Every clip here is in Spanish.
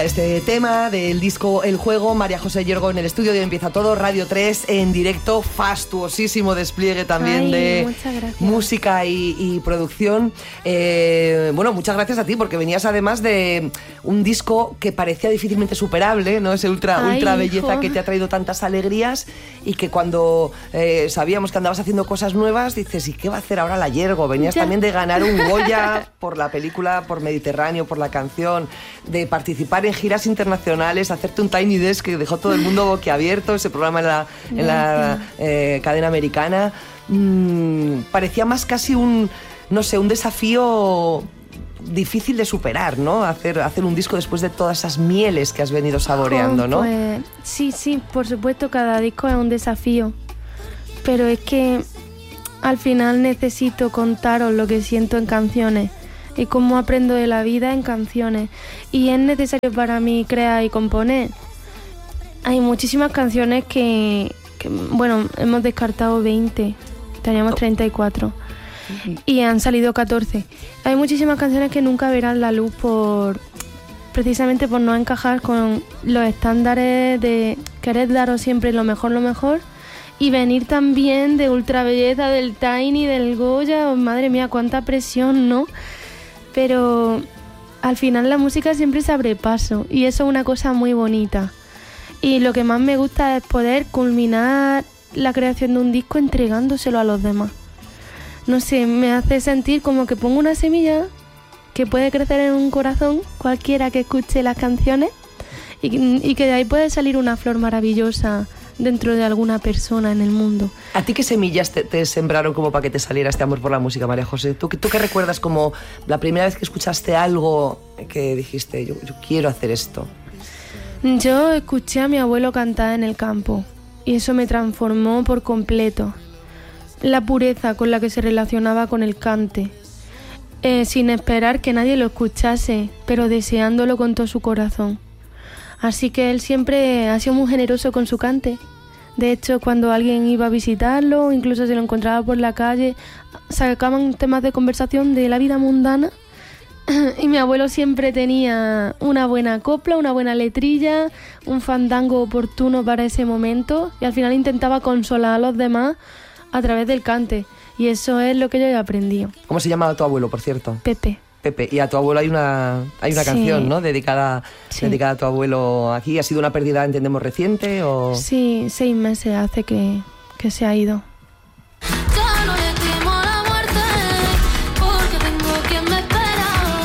este tema del disco El Juego. María José Yorgo en el estudio de Empieza Todo, Radio 3 en directo, fastuosísimo despliegue también de música y producción. Bueno, muchas gracias a ti, porque venías además de un disco que parecía difícilmente superable, ¿no? Ese ultra belleza que te ha traído tantas alegrías, y que cuando sabíamos que andabas haciendo cosas nuevas, dices, ¿y qué va a hacer ahora la Yergo? Venías también de ganar un Goya por la película, por Mediterráneo, por la canción, de participar en giras internacionales, hacerte un Tiny Desk que dejó todo el mundo boquiabierto, ese programa en la cadena americana. Parecía más casi un desafío difícil de superar, ¿no? Hacer un disco después de todas esas mieles que has venido saboreando, ¿no? Pues sí, por supuesto, cada disco es un desafío, pero es que al final necesito contaros lo que siento en canciones y cómo aprendo de la vida en canciones, y es necesario para mí crear y componer. Hay muchísimas canciones que bueno, hemos descartado 20, teníamos 34 y han salido 14. Hay muchísimas canciones que nunca verán la luz precisamente por no encajar con los estándares de querer daros siempre lo mejor, y venir también de ultra belleza, del Tiny, del Goya. Madre mía, cuánta presión, ¿no? Pero al final la música siempre se abre paso, y eso es una cosa muy bonita. Y lo que más me gusta es poder culminar la creación de un disco entregándoselo a los demás. No sé, me hace sentir como que pongo una semilla que puede crecer en un corazón, cualquiera que escuche las canciones, y que de ahí puede salir una flor maravillosa dentro de alguna persona en el mundo. ¿A ti qué semillas te sembraron como para que te saliera este amor por la música, María José? ¿Tú qué recuerdas como la primera vez que escuchaste algo que dijiste, yo quiero hacer esto? Yo escuché a mi abuelo cantar en el campo, y eso me transformó por completo. La pureza con la que se relacionaba con el cante, sin esperar que nadie lo escuchase, pero deseándolo con todo su corazón. Así que él siempre ha sido muy generoso con su cante. De hecho, cuando alguien iba a visitarlo, incluso se lo encontraba por la calle, sacaban temas de conversación de la vida mundana, y mi abuelo siempre tenía una buena copla, una buena letrilla, un fandango oportuno para ese momento, y al final intentaba consolar a los demás a través del cante, y eso es lo que yo he aprendido. ¿Cómo se llamaba tu abuelo, por cierto? Pepe. Y a tu abuelo hay una canción, ¿no? Dedicada a tu abuelo aquí. ¿Ha sido una pérdida, entendemos, reciente? ¿O? Sí, 6 meses hace que se ha ido. Ya no le temo a la muerte, porque tengo quien me espera.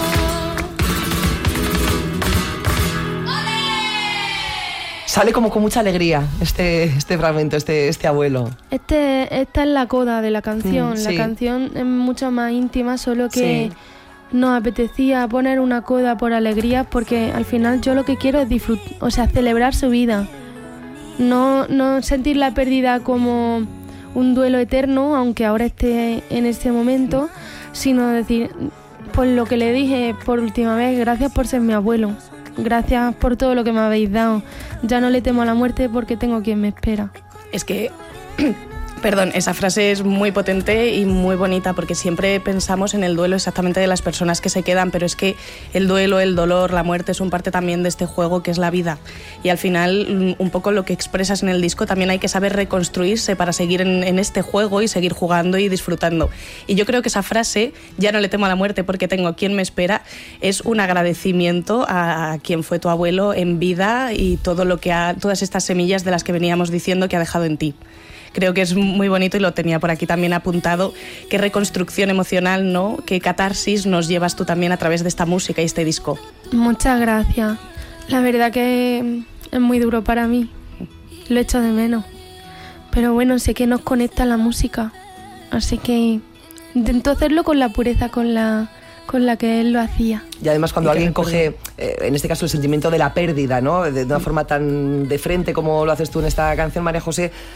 Sale como con mucha alegría este fragmento, este abuelo. Esta es la coda de la canción. Sí. La canción es mucho más íntima, solo que nos apetecía poner una coda por alegría, porque al final yo lo que quiero es disfrutar, celebrar su vida. No sentir la pérdida como un duelo eterno, aunque ahora esté en este momento, sino decir, por lo que le dije por última vez, gracias por ser mi abuelo. Gracias por todo lo que me habéis dado. Ya no le temo a la muerte porque tengo quien me espera. Es que... Perdón, esa frase es muy potente y muy bonita, porque siempre pensamos en el duelo exactamente de las personas que se quedan, pero es que el duelo, el dolor, la muerte son parte también de este juego que es la vida. Y al final, un poco lo que expresas en el disco, también hay que saber reconstruirse para seguir en este juego y seguir jugando y disfrutando. Y yo creo que esa frase, ya no le temo a la muerte porque tengo quien me espera, es un agradecimiento a quien fue tu abuelo en vida y todas estas semillas de las que veníamos diciendo que ha dejado en ti. Creo que es muy bonito, y lo tenía por aquí también apuntado, qué reconstrucción emocional, ¿no? Qué catarsis nos llevas tú también a través de esta música y este disco. Muchas gracias. La verdad que es muy duro para mí. Lo echo de menos. Pero bueno, sé que nos conecta la música. Así que intento hacerlo con la pureza con la que él lo hacía. Y además cuando alguien coge, en este caso, el sentimiento de la pérdida, ¿no? De una forma tan de frente como lo haces tú en esta canción, María José,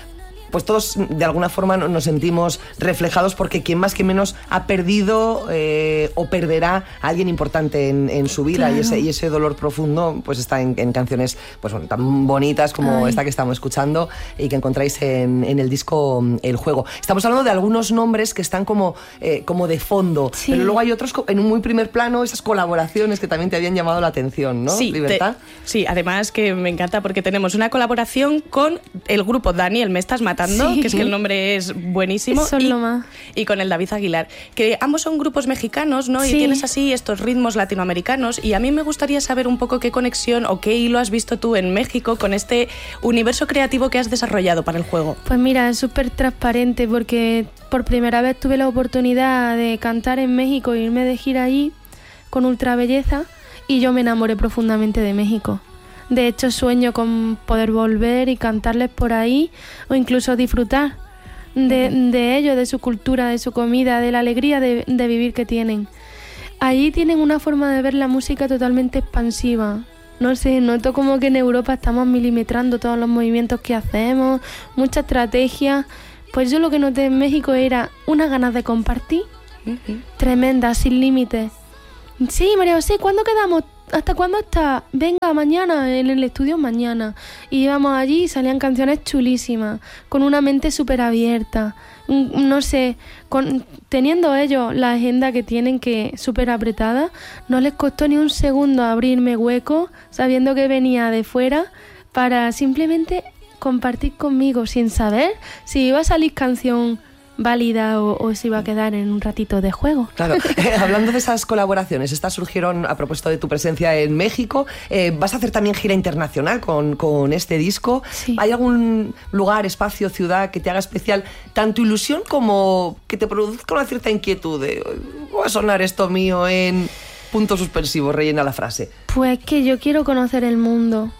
pues todos de alguna forma nos sentimos reflejados, porque quien más que menos ha perdido o perderá a alguien importante en su vida. Claro. y ese dolor profundo pues está en canciones pues bueno, tan bonitas como esta que estamos escuchando y que encontráis en el disco El Juego. Estamos hablando de algunos nombres que están como de fondo, pero luego hay otros en un muy primer plano, esas colaboraciones que también te habían llamado la atención, ¿no? Sí, Libertad. Sí, además que me encanta porque tenemos una colaboración con el grupo Daniel Me Estás Matando, que es que el nombre es buenísimo, y con el David Aguilar, que ambos son grupos mexicanos, ¿no? Y tienes así estos ritmos latinoamericanos, y a mí me gustaría saber un poco qué conexión o qué hilo has visto tú en México con este universo creativo que has desarrollado para el juego. Pues mira, es súper transparente porque por primera vez tuve la oportunidad de cantar en México e irme de gira ahí con Ultra Belleza, y yo me enamoré profundamente de México. De hecho, sueño con poder volver y cantarles por ahí, o incluso disfrutar de ellos, de su cultura, de su comida, de la alegría de vivir que tienen. Allí tienen una forma de ver la música totalmente expansiva. No sé, noto como que en Europa estamos milimetrando todos los movimientos que hacemos, mucha estrategia. Pues yo lo que noté en México era unas ganas de compartir tremendas, sin límites. Sí, María José, ¿cuándo quedamos? ¿Hasta cuándo está? Venga, mañana, en el estudio mañana. Y íbamos allí y salían canciones chulísimas, con una mente súper abierta. No sé, teniendo ellos la agenda que tienen, que súper apretada, no les costó ni un segundo abrirme hueco, sabiendo que venía de fuera, para simplemente compartir conmigo, sin saber si iba a salir canción válida o se iba a quedar en un ratito de juego. Claro, hablando de esas colaboraciones, estas surgieron a propósito de tu presencia en México. Vas a hacer también gira internacional con este disco. Sí. ¿Hay algún lugar, espacio, ciudad que te haga especial tanto ilusión como que te produzca una cierta inquietud de ¿va a sonar esto mío en punto suspensivo? Rellena la frase. Pues que yo quiero conocer el mundo.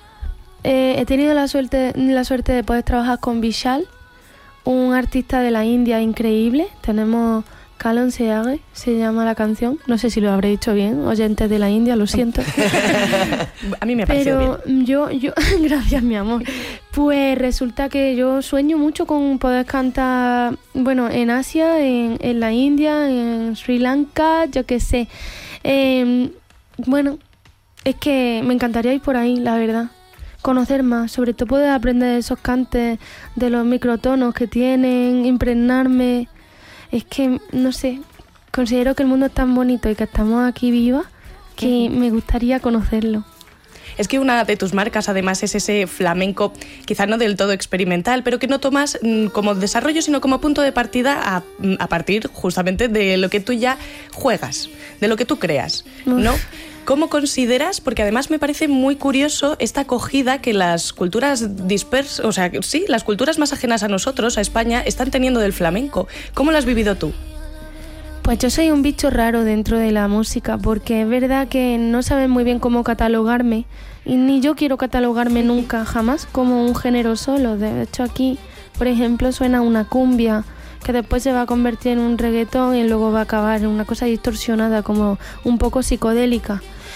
He tenido la suerte de poder trabajar con Vishal, un artista de la India increíble. Tenemos Kalon Seage, se llama la canción. No sé si lo habré dicho bien, oyentes de la India, lo siento. A mí me pareció bien. Yo gracias, mi amor. Pues resulta que yo sueño mucho con poder cantar, bueno, en Asia, en la India, en Sri Lanka, yo qué sé. Bueno, es que me encantaría ir por ahí, la verdad. Conocer más, sobre todo poder aprender esos cantes, de los microtonos que tienen, impregnarme. Es que, no sé, considero que el mundo es tan bonito y que estamos aquí vivas que me gustaría conocerlo. Es que una de tus marcas además es ese flamenco, quizá no del todo experimental, pero que no tomas como desarrollo, sino como punto de partida a partir justamente de lo que tú ya juegas, de lo que tú creas, ¿no? ¿Cómo consideras? Porque además me parece muy curioso esta acogida que las culturas dispersas, o sea, sí, las culturas más ajenas a nosotros, a España, están teniendo del flamenco. ¿Cómo lo has vivido tú? Pues yo soy un bicho raro dentro de la música, porque es verdad que no saben muy bien cómo catalogarme, y ni yo quiero catalogarme nunca, jamás, como un género solo. De hecho, aquí, por ejemplo, suena una cumbia, que después se va a convertir en un reggaetón y luego va a acabar en una cosa distorsionada, como un poco psicodélica.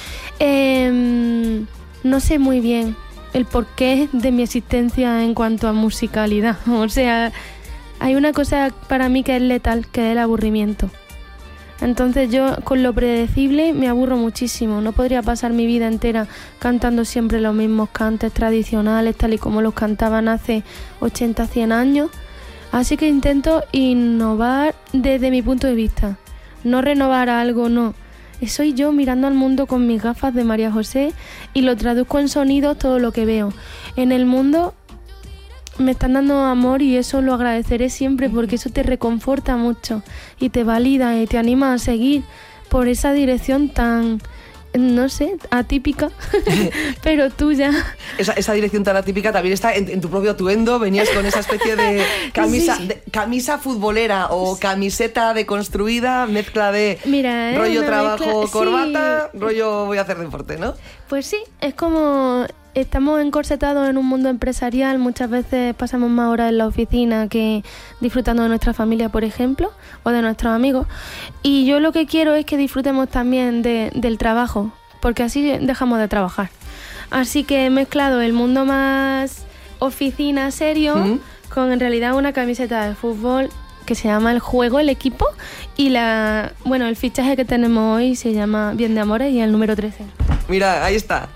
No sé muy bien el porqué de mi existencia en cuanto a musicalidad. O sea, hay una cosa para mí que es letal, que es el aburrimiento. Entonces yo con lo predecible me aburro muchísimo. No podría pasar mi vida entera cantando siempre los mismos cantes tradicionales, tal y como los cantaban hace 80, 100 años. Así que intento innovar desde mi punto de vista. No renovar algo, no. Soy yo mirando al mundo con mis gafas de María José y lo traduzco en sonidos todo lo que veo. En el mundo me están dando amor y eso lo agradeceré siempre, porque eso te reconforta mucho y te valida y te anima a seguir por esa dirección tan, no sé, atípica, pero tuya. Esa dirección tan atípica también está en tu propio atuendo. Venías con esa especie de camisa, sí, camisa futbolera o camiseta deconstruida, mezcla de rollo trabajo, mezcla, corbata, sí, rollo voy a hacer deporte, ¿no? Pues sí, es como estamos encorsetados en un mundo empresarial. Muchas veces pasamos más horas en la oficina que disfrutando de nuestra familia, por ejemplo, o de nuestros amigos. Y yo lo que quiero es que disfrutemos también del trabajo, porque así dejamos de trabajar. Así que he mezclado el mundo más oficina, serio, con en realidad una camiseta de fútbol que se llama El Juego, el equipo, y el fichaje que tenemos hoy se llama Bien de Amores y el número 13. Mira, ahí está.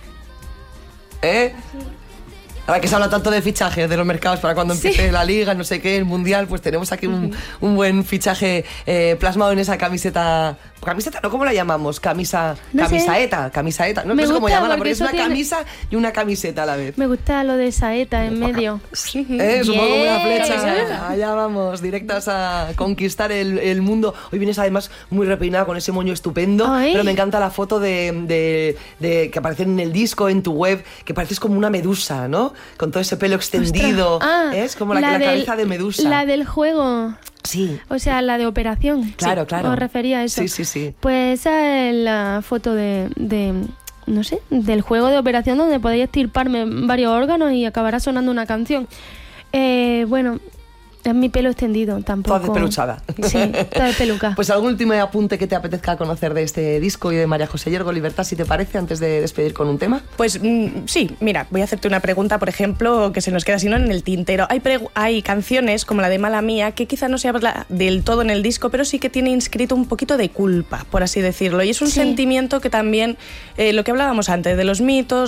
Ahora que se habla tanto de fichajes de los mercados para cuando empiece la liga, no sé qué, el mundial, pues tenemos aquí un buen fichaje plasmado en esa camiseta. ¿Camiseta no? ¿Cómo la llamamos? Camisaeta. No sé cómo llamarla, porque es una camisa y una camiseta a la vez. Me gusta lo de saeta en medio. Es un poco como una flecha. Allá vamos, directas a conquistar el mundo. Hoy vienes además muy repeinada con ese moño estupendo. Ay. Pero me encanta la foto de que aparece en el disco, en tu web, que pareces como una medusa, ¿no? Con todo ese pelo extendido. Es como la cabeza de medusa. La del juego. Sí. O sea, la de Operación. Claro. Os refería a eso. Sí. Pues esa es la foto no sé, del juego de Operación, donde podéis estirparme varios órganos y acabará sonando una canción. Es mi pelo extendido, tampoco. Toda despeluchada. Sí, toda de peluca. Pues algún último apunte que te apetezca conocer de este disco y de María José Yergo, Libertad, si te parece, antes de despedir con un tema. Pues sí, mira, voy a hacerte una pregunta, por ejemplo, que se nos queda así, ¿no?, en el tintero. Hay canciones, como la de Mala Mía, que quizá no se habla del todo en el disco, pero sí que tiene inscrito un poquito de culpa, por así decirlo. Y es un sentimiento que también, lo que hablábamos antes, de los mitos,